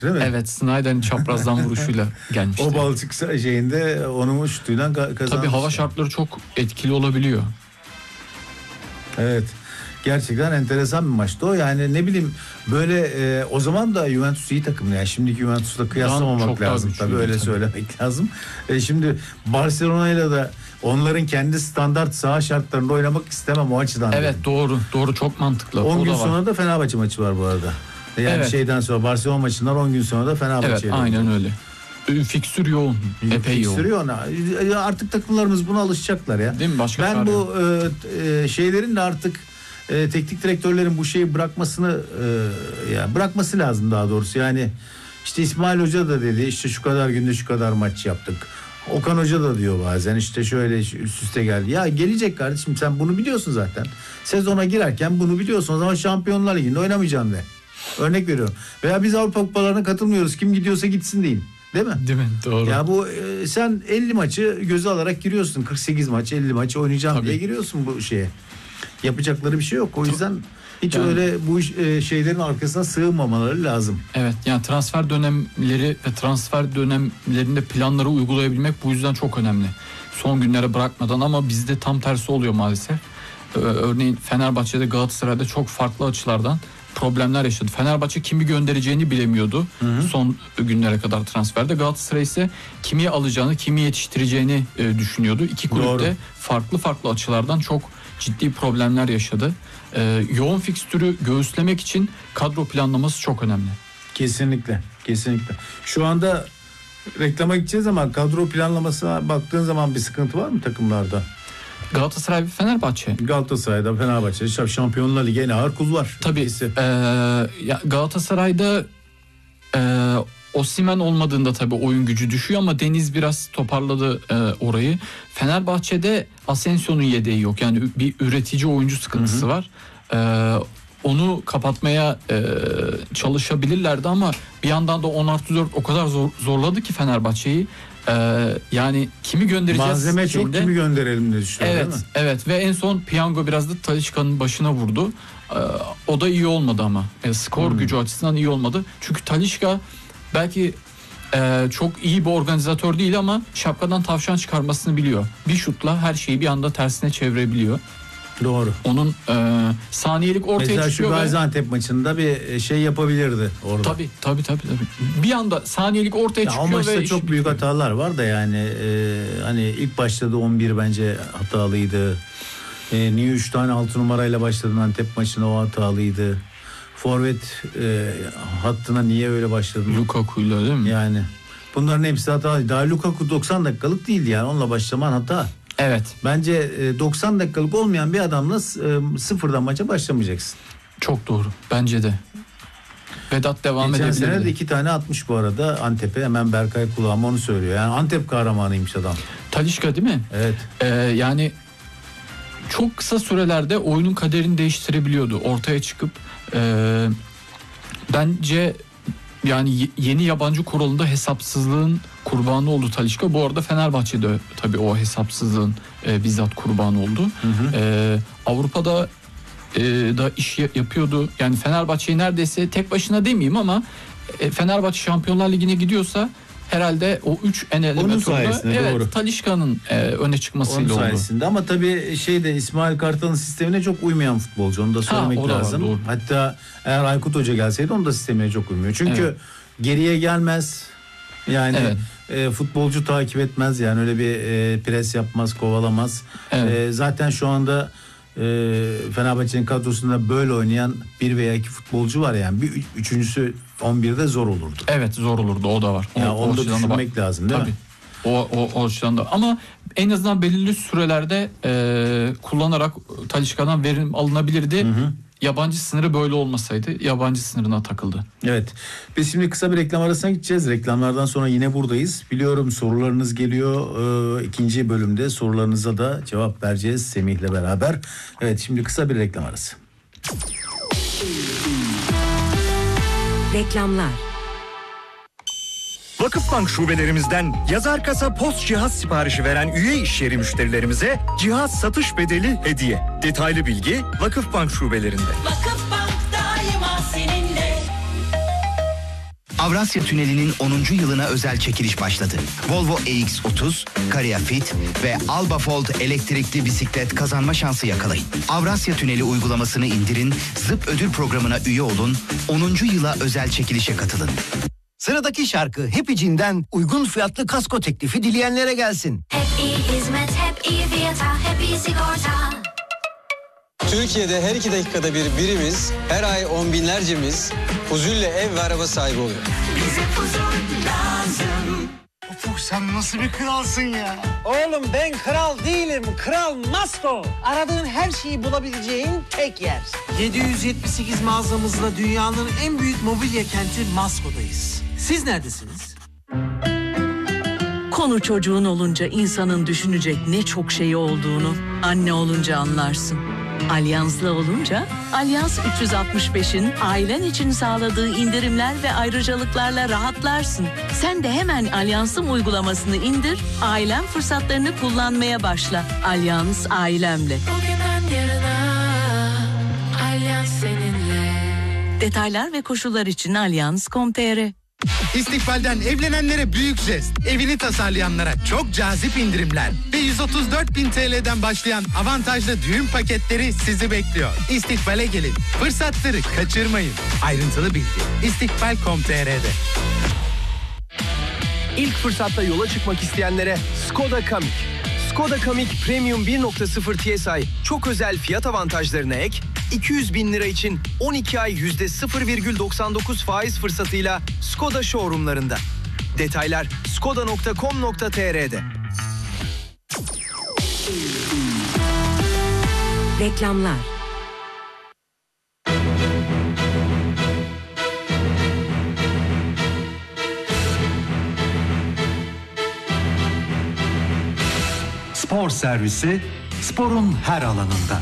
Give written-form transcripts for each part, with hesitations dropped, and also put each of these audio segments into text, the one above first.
Değil mi? Evet, Sneijder'in çaprazdan vuruşuyla gelmişti. O Balçık şeyinde onun şutuyla kazanmış. Tabii hava şartları çok etkili olabiliyor. Evet. Gerçekten enteresan bir maçtı o. Yani ne bileyim böyle o zaman da Juventus iyi takım. Yani şimdiki Juventus'la kıyaslamamak lazım tabii, öyle söylemek lazım. Şimdi Barcelona'yla da onların kendi standart saha şartlarında oynamak istemem o açıdan. Evet, doğru çok mantıklı. 10 gün sonra da Fenerbahçe maçı var bu arada. Yani şeyden sonra Barcelona maçından 10 gün sonra da Fenerbahçe. Evet, aynen öyle. Fikstür yoğun. Epey yoğun. Fikstür yoğun. Artık takımlarımız buna alışacaklar ya. Değil mi? Başka ben bu şeylerin de artık teknik direktörlerin bu şeyi bırakmasını yani bırakması lazım daha doğrusu. Yani işte İsmail Hoca da dedi işte şu kadar günde şu kadar maç yaptık. Okan Hoca da diyor bazen işte şöyle üst üste geldi. Ya gelecek kardeşim, sen bunu biliyorsun zaten. Sezona girerken bunu biliyorsun. O zaman Şampiyonlar Ligi'nde oynamayacağım de. Örnek veriyorum. Veya biz Avrupa Kupalarına katılmıyoruz. Kim gidiyorsa gitsin deyin. Değil mi? Değil mi? Doğru. Ya bu sen 50 maçı göze alarak giriyorsun. 48 maç, 50 maç oynayacağım diye giriyorsun bu şeye. Yapacakları bir şey yok. O yüzden hiç öyle bu şeylerin arkasına sığınmamaları lazım. Evet, yani transfer dönemleri ve transfer dönemlerinde planları uygulayabilmek bu yüzden çok önemli. Son günlere bırakmadan, ama bizde tam tersi oluyor maalesef. Örneğin Fenerbahçe'de, Galatasaray'da çok farklı açılardan problemler yaşadı. Fenerbahçe kimi göndereceğini bilemiyordu son günlere kadar transferde. Galatasaray ise kimi alacağını, kimi yetiştireceğini düşünüyordu. İki kulüp de farklı açılardan çok ciddi problemler yaşadı. Yoğun fikstürü göğüslemek için kadro planlaması çok önemli. Kesinlikle. Şu anda reklama gideceğiz ama kadro planlamasına baktığın zaman bir sıkıntı var mı takımlarda? Galatasaray ve Fenerbahçe. Galatasaray'da, Fenerbahçe'de Şampiyonlar Ligi en ağır kul var. Tabii. Galatasaray'da Osimhen olmadığında tabii oyun gücü düşüyor ama Deniz biraz toparladı orayı. Fenerbahçe'de Asensio'nun yedeği yok. Yani bir üretici oyuncu sıkıntısı var. Onu kapatmaya çalışabilirlerdi ama bir yandan da 10+4 o kadar zorladı ki Fenerbahçe'yi. Yani kimi göndereceğiz? Malzeme çok, kimi gönderelim diye düşünüyorum, değil mi? Evet, ve en son piyango biraz da Talisca'nın başına vurdu. O da iyi olmadı ama. Skor gücü açısından iyi olmadı. Çünkü Talisca belki çok iyi bir organizatör değil ama şapkadan tavşan çıkarmasını biliyor. Bir şutla her şeyi bir anda tersine çevirebiliyor. Doğru. Onun saniyelik ortaya mesela çıkıyor. Mesela şu Gaziantep maçında bir şey yapabilirdi orada. Tabii. Bir anda saniyelik ortaya çıkıyor. O maçta ve çok büyük hatalar var da yani hani ilk başladı 11 bence hatalıydı. Niye 3 tane 6 numarayla başladın Antep maçına, o hatalıydı. Forvet hattına niye öyle başladın? Lukaku'yla değil mi? Yani bunların hepsi hata. Daha Lukaku 90 dakikalık değildi yani, onunla başlaman hata. Evet. Bence 90 dakikalık olmayan bir adamla sıfırdan maça başlamayacaksın. Çok doğru. Bence de. Vedat devam edebilirdi. Geçen sene de 2 tane atmış bu arada Antep'e, hemen Berkay kulağıma onu söylüyor. Yani Antep kahramanıymış adam. Talisca değil mi? Evet. Yani çok kısa sürelerde oyunun kaderini değiştirebiliyordu. Ortaya çıkıp bence yani yeni yabancı kuralında hesapsızlığın kurbanı oldu Talisca. Bu arada Fenerbahçe'de tabii o hesapsızlığın bizzat kurbanı oldu. Avrupa'da da iş yapıyordu. Yani Fenerbahçe'yi neredeyse tek başına demeyeyim ama Fenerbahçe Şampiyonlar Ligi'ne gidiyorsa herhalde o 3 eleme turunda Talisca'nın öne çıkmasıyla oldu. Onun sayesinde ama tabii İsmail Kartal'ın sistemine çok uymayan futbolcu, onu da söylemek lazım. Var, hatta eğer Aykut Hoca gelseydi onun da sistemine çok uymuyor. Çünkü geriye gelmez. Yani futbolcu takip etmez, yani öyle bir pres yapmaz, kovalamaz. Zaten şu anda Fenerbahçe'nin kadrosunda böyle oynayan bir veya iki futbolcu var, yani bir üçüncüsü 11'de zor olurdu. Evet, zor olurdu, o da var. Onu da düşünmek lazım değil mi? O açıdan da, ama en azından belirli sürelerde kullanarak Talisca'dan verim alınabilirdi. Yabancı sınırı böyle olmasaydı, yabancı sınırına takıldı. Evet. Biz şimdi kısa bir reklam arasına gideceğiz. Reklamlardan sonra yine buradayız. Biliyorum sorularınız geliyor. İkinci bölümde sorularınıza da cevap vereceğiz Semih'le beraber. Evet, şimdi kısa bir reklam arası. Reklamlar. Vakıfbank şubelerimizden yazar kasa post cihaz siparişi veren üye işyeri müşterilerimize cihaz satış bedeli hediye. Detaylı bilgi Vakıfbank şubelerinde. Vakıfbank daima seninle. Avrasya Tüneli'nin 10. yılına özel çekiliş başladı. Volvo EX30, Caria Fit ve Alba Fold elektrikli bisiklet kazanma şansı yakalayın. Avrasya Tüneli uygulamasını indirin, Zıp ödül programına üye olun, 10. yıla özel çekilişe katılın. Sıradaki şarkı Happy Jean'den uygun fiyatlı kasko teklifi dileyenlere gelsin. Hep iyi hizmet, hep iyi fiyata, hep iyi sigorta. Türkiye'de her 2 dakikada bir birimiz, her ay on binlercemiz huzurla ev ve araba sahibi oluyor. Bize huzur lazım. Ufuk sen nasıl bir kralsın ya? Oğlum ben kral değilim, kral Masko. Aradığın her şeyi bulabileceğin tek yer. 778 mağazamızla dünyanın en büyük mobilya kenti Masko'dayız. Siz neredesiniz? Konu çocuğun olunca insanın düşünecek ne çok şey olduğunu anne olunca anlarsın. Alyanslı olunca Alyans 365'in ailen için sağladığı indirimler ve ayrıcalıklarla rahatlarsın. Sen de hemen Alyans'ın uygulamasını indir, ailen fırsatlarını kullanmaya başla. Alyans ailemle. Bugünden yarına Alyans seninle. Detaylar ve koşullar için alyans.com.tr. İstikbal'den evlenenlere büyük jest, evini tasarlayanlara çok cazip indirimler ve 134.000 TL'den başlayan avantajlı düğün paketleri sizi bekliyor. İstikbal'e gelin, fırsatları kaçırmayın. Ayrıntılı bilgi istikbal.com.tr'de. İlk fırsatta yola çıkmak isteyenlere Skoda Kamiq. Skoda Kamiq Premium 1.0 TSI çok özel fiyat avantajlarına ek, 200.000 lira için 12 ay %0,99 faiz fırsatıyla Skoda showroomlarında. Detaylar skoda.com.tr'de. Reklamlar. Spor servisi, sporun her alanında.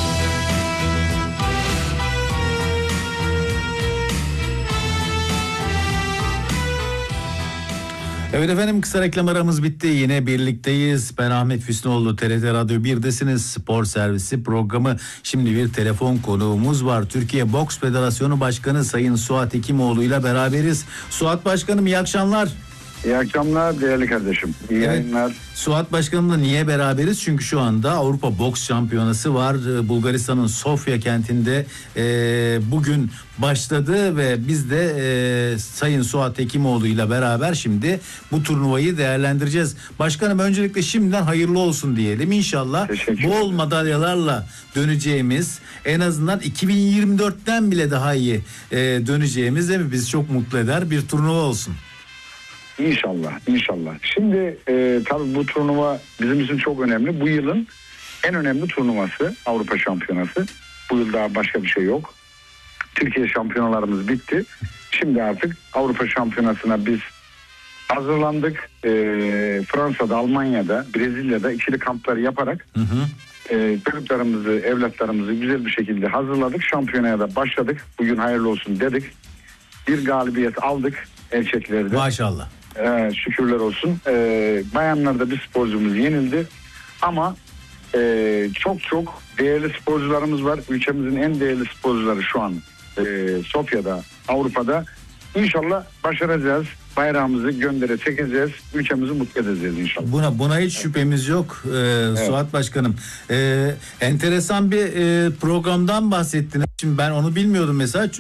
Evet efendim, kısa reklam aramız bitti. Yine birlikteyiz. Ben Ahmet Füsnoğlu, TRT Radyo 1'desiniz. Spor servisi programı. Şimdi bir telefon konuğumuz var. Türkiye Boks Federasyonu Başkanı Sayın Suat Hekimoğlu ile beraberiz. Suat Başkanım, iyi akşamlar. İyi akşamlar değerli kardeşim. İyi yayınlar. Suat Başkanım'la niye beraberiz? Çünkü şu anda Avrupa Boks Şampiyonası var. Bulgaristan'ın Sofya kentinde bugün başladı ve biz de Sayın Suat Hekimoğlu ile beraber şimdi bu turnuvayı değerlendireceğiz. Başkanım, öncelikle şimdiden hayırlı olsun diyelim. İnşallah bol madalyalarla döneceğimiz, en azından 2024'ten bile daha iyi döneceğimiz de biz çok mutlu eder bir turnuva olsun. İnşallah, inşallah. Şimdi tabii bu turnuva bizim için çok önemli. Bu yılın en önemli turnuvası Avrupa Şampiyonası. Bu yıl daha başka bir şey yok. Türkiye şampiyonalarımız bitti. Şimdi artık Avrupa Şampiyonası'na biz hazırlandık. Fransa'da, Almanya'da, Brezilya'da ikili kampları yaparak çocuklarımızı, evlatlarımızı güzel bir şekilde hazırladık. Şampiyonaya da başladık. Bugün hayırlı olsun dedik. Bir galibiyet aldık erkeklerde. Maşallah. Şükürler olsun. Bayanlarda bir sporcumuz yenildi. Ama çok değerli sporcularımız var. Ülkemizin en değerli sporcuları şu an Sofya'da, Avrupa'da. İnşallah başaracağız. Bayrağımızı göndere çekeceğiz. Ülkemizi mutlu edeceğiz inşallah. Buna hiç şüphemiz yok Suat Başkanım. Enteresan bir programdan bahsettiniz. Şimdi ben onu bilmiyordum mesela.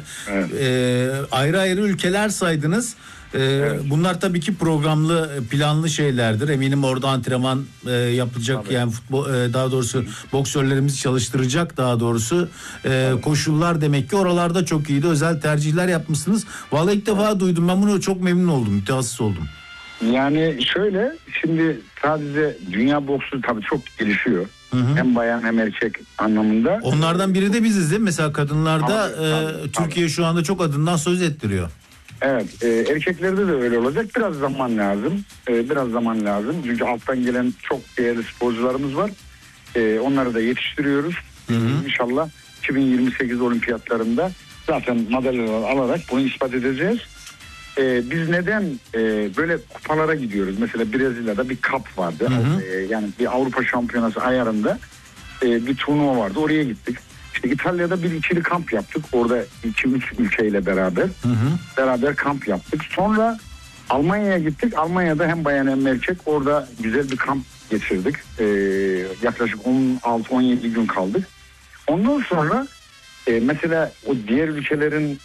Ayrı ayrı ülkeler saydınız. Bunlar tabii ki programlı, planlı şeylerdir. Eminim orada antrenman yapılacak, yani futbol, daha doğrusu boksörlerimizi çalıştıracak, daha doğrusu koşullar demek ki oralarda çok iyiydi. Özel tercihler yapmışsınız. Vallahi ilk defa duydum. Ben bunu çok memnun oldum, mütehassıs oldum. Yani şöyle, şimdi sadece dünya boksu tabii çok gelişiyor. Hem bayan hem erkek anlamında. Onlardan biri de biziz değil mi? Mesela kadınlarda Türkiye şu anda çok adından söz ettiriyor. Evet, erkeklerde de öyle olacak. Biraz zaman lazım. Çünkü alttan gelen çok değerli sporcularımız var. Onları da yetiştiriyoruz. İnşallah 2028 olimpiyatlarında zaten madalyalar alarak bunu ispat edeceğiz. Biz neden böyle kupalara gidiyoruz? Mesela Brezilya'da bir cup vardı. Yani bir Avrupa Şampiyonası ayarında bir turnuva vardı. Oraya gittik. İşte İtalya'da bir ikili kamp yaptık. Orada 2-3 ülkeyle beraber. Beraber kamp yaptık. Sonra Almanya'ya gittik. Almanya'da hem bayan hem erkek orada güzel bir kamp geçirdik. Yaklaşık 16-17 gün kaldık. Ondan sonra mesela o diğer ülkelerin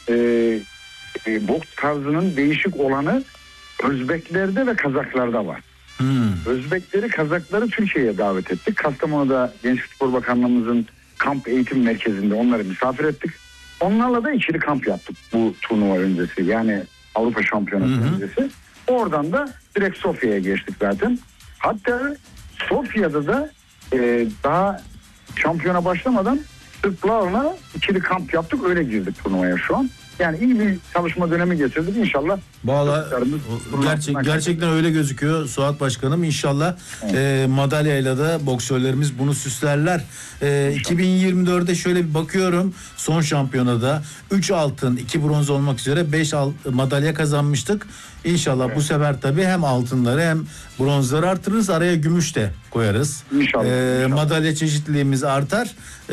boks tarzının değişik olanı Özbeklerde ve Kazaklarda var. Özbekleri, Kazakları Türkiye'ye davet ettik. Kastamonu'da Gençlik Spor Bakanlığımızın kamp eğitim merkezinde onları misafir ettik. Onlarla da ikili kamp yaptık bu turnuva öncesi. Yani Avrupa Şampiyonası öncesi. Oradan da direkt Sofya'ya geçtik zaten. Hatta Sofya'da da daha şampiyona başlamadan Sırplarla ikili kamp yaptık. Öyle girdik turnuvaya şu an. Yani iyi bir çalışma dönemi geçirdik inşallah. Vallahi gerçekten öyle gözüküyor Suat Başkanım. İnşallah madalyayla da boksörlerimiz bunu süslerler. 2024'de şöyle bir bakıyorum. Son şampiyonada 3 altın, 2 bronz olmak üzere 5 madalya kazanmıştık. İnşallah bu sefer tabii hem altınları hem bronzları artırırız. Araya gümüş de koyarız. İnşallah. Madalya çeşitliliğimiz artar.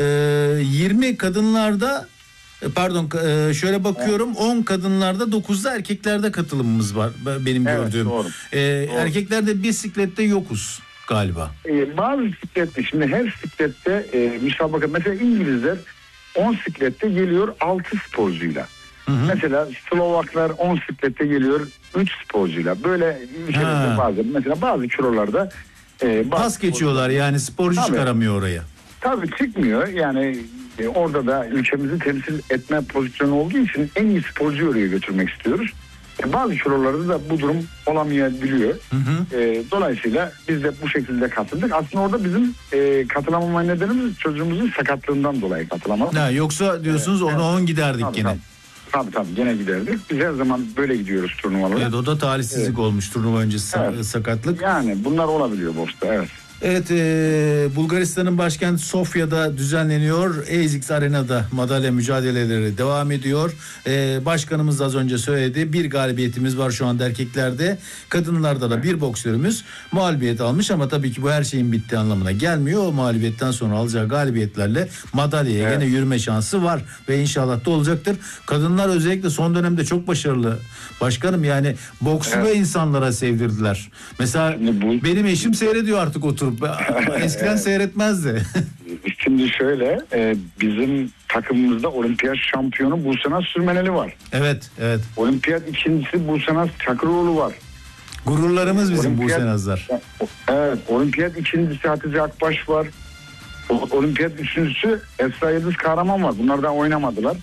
20 kadınlarda şöyle bakıyorum 10 kadınlarda 9'da erkeklerde katılımımız var benim gördüğüm. Doğru. Erkeklerde bisiklette yokuz galiba. Bazı bisiklette şimdi her bisiklette müsabaka mesela İngilizler 10 bisiklette geliyor 6 sporcuyla. Mesela Slovaklar 10 bisiklette geliyor 3 sporcuyla. Böyle ülkelerde bazen mesela bazı kilolarda pas geçiyorlar yani sporcu çıkaramıyor oraya. Tabii çıkmıyor yani orada da ülkemizi temsil etme pozisyonu olduğu için en iyi sporcuyu oraya götürmek istiyoruz. Bazı kilolarda da bu durum olamayabiliyor. Dolayısıyla biz de bu şekilde katıldık. Aslında orada bizim katılamama nedenimiz çocuğumuzun sakatlığından dolayı katılamadık. Yoksa diyorsunuz 10 giderdik yine. Tabii gene giderdik. Biz her zaman böyle gidiyoruz turnuvalara. Evet, o da talihsizlik olmuş turnuva öncesi sakatlık. Yani bunlar olabiliyor boksta, evet. Evet, Bulgaristan'ın başkenti Sofya'da düzenleniyor. ASICS Arena'da madalya mücadeleleri devam ediyor. Başkanımız da az önce söyledi. Bir galibiyetimiz var şu anda erkeklerde. Kadınlarda da bir boksörümüz mağlubiyet almış ama tabii ki bu her şeyin bittiği anlamına gelmiyor. O mağlubiyetten sonra alacağı galibiyetlerle madalyaya gene yürüme şansı var ve inşallah da olacaktır. Kadınlar özellikle son dönemde çok başarılı. Başkanım yani boksu da insanlara sevdirdiler. Mesela benim eşim seyrediyor artık oturup. Eskiden seyretmezdi. Şimdi şöyle bizim takımımızda olimpiyat şampiyonu Busenaz Sürmeneli var. Evet. Olimpiyat ikincisi Busenaz Çakıroğlu var. Gururlarımız bizim Busenazlar. Evet. Olimpiyat ikincisi Hatice Akbaş var. Olimpiyat üçüncüsü Esra Yıldız Kahraman var. Bunlar da oynamadılar.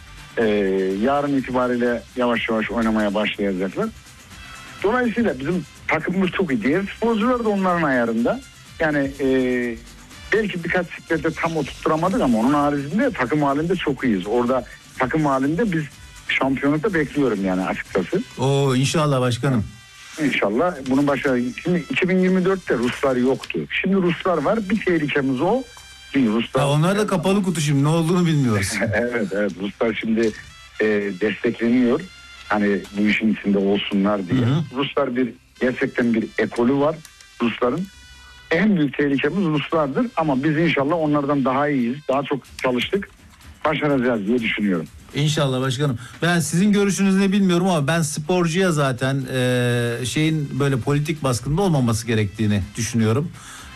Yarın itibariyle yavaş yavaş oynamaya başlayacaklar. Dolayısıyla bizim takımımız çok iyi. Diğer sporcular da onların ayarında. Yani belki birkaç siklete tam oturtturamadık ama onun haricinde takım halinde çok iyiyiz. Orada takım halinde biz şampiyonlukta bekliyorum yani açıkçası. İnşallah başkanım. İnşallah bunu başarırız. Şimdi 2024'te Ruslar yoktu. Şimdi Ruslar var. Bir tehlikemiz o. Ruslar... onlar da kapalı kutu şimdi ne olduğunu bilmiyoruz. evet Ruslar şimdi destekleniyor. Hani bu işin içinde olsunlar diye. Ruslar gerçekten bir ekolü var Rusların. En büyük tehlikemiz Ruslardır ama biz inşallah onlardan daha iyiyiz. Daha çok çalıştık. Başaracağız diye düşünüyorum. İnşallah başkanım. Ben sizin görüşünüzü ne bilmiyorum ama ben sporcuya zaten şeyin böyle politik baskında olmaması gerektiğini düşünüyorum.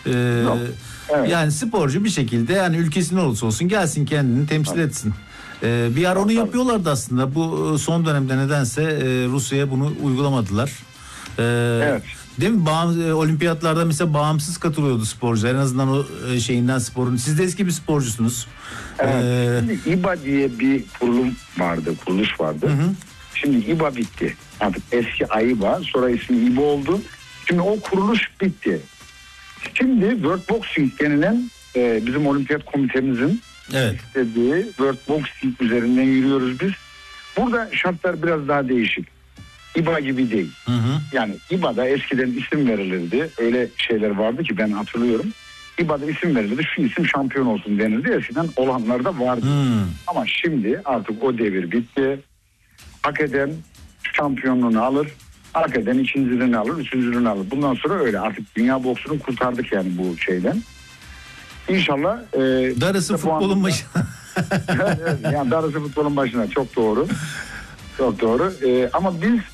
Yani sporcu bir şekilde yani ülkesi ne olursa olsun gelsin kendini temsil etsin. Bir ara onu yapıyorlardı aslında. Bu son dönemde nedense Rusya'ya bunu uygulamadılar. Evet. Değil mi? Olimpiyatlarda mesela bağımsız katılıyordu sporcular. En azından o şeyinden sporun. Siz de eski bir sporcusunuz. Evet. Şimdi İBA diye bir kuruluş vardı. Şimdi İBA bitti. Artık eski AİBA, sonra ismi İBA oldu. Şimdi o kuruluş bitti. Şimdi World Boxing denilen bizim olimpiyat komitemizin istediği World Boxing üzerinden yürüyoruz biz. Burada şartlar biraz daha değişik. İBA gibi değil. Yani İBA'da eskiden isim verilirdi. Öyle şeyler vardı ki ben hatırlıyorum. İBA'da isim verilirdi. Şu isim şampiyon olsun denirdi. Eskiden olanlar da vardı. Ama şimdi artık o devir bitti. Hak eden şampiyonluğunu alır. Hak eden ikinciliğini alır, üçüncülüğünü alır. Bundan sonra öyle. Artık dünya boksunu kurtardık yani bu şeyden. İnşallah. Darısı futbolun başına. Yani darısı futbolun başına, çok doğru. Çok doğru. Ama biz